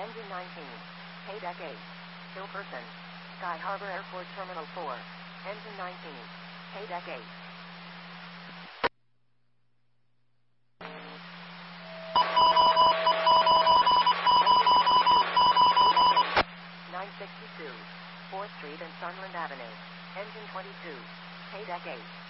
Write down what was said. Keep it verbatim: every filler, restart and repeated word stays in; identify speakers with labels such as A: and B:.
A: Engine nineteen. K-Deck eight. Hill Person. Sky Harbor Airport Terminal four. Engine nineteen. K-Deck eight. nine sixty-two. fourth Street and Sunland Avenue. Engine twenty-two. K-Deck eight.